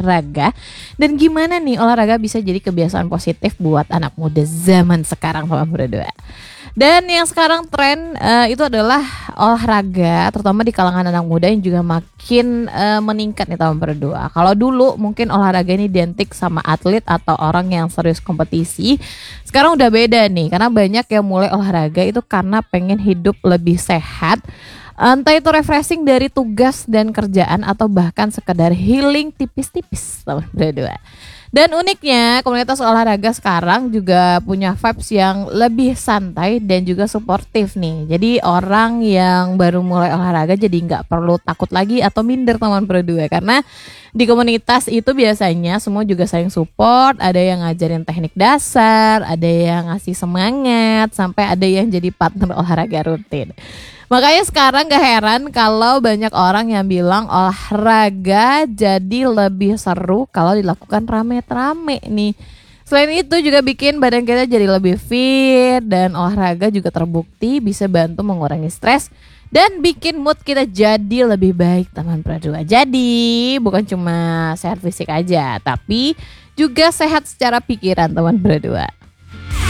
olahraga. Dan gimana nih olahraga bisa jadi kebiasaan positif buat anak muda zaman sekarang teman berdua. Dan yang sekarang tren itu adalah olahraga, terutama di kalangan anak muda yang juga makin meningkat nih teman berdua. Kalau dulu mungkin olahraga ini identik sama atlet atau orang yang serius kompetisi. Sekarang udah beda nih, karena banyak yang mulai olahraga itu karena pengen hidup lebih sehat. Entah itu refreshing dari tugas dan kerjaan atau bahkan sekedar healing tipis-tipis teman berdua. Dan uniknya komunitas olahraga sekarang juga punya vibes yang lebih santai dan juga suportif nih. Jadi orang yang baru mulai olahraga jadi nggak perlu takut lagi atau minder teman berdua. Karena di komunitas itu biasanya semua juga saling support. Ada yang ngajarin teknik dasar, ada yang ngasih semangat, sampai ada yang jadi partner olahraga rutin. Makanya sekarang gak heran kalau banyak orang yang bilang olahraga jadi lebih seru kalau dilakukan rame-rame nih. Selain itu juga bikin badan kita jadi lebih fit, dan olahraga juga terbukti bisa bantu mengurangi stres dan bikin mood kita jadi lebih baik teman berdua. Jadi bukan cuma sehat fisik aja, tapi juga sehat secara pikiran teman berdua.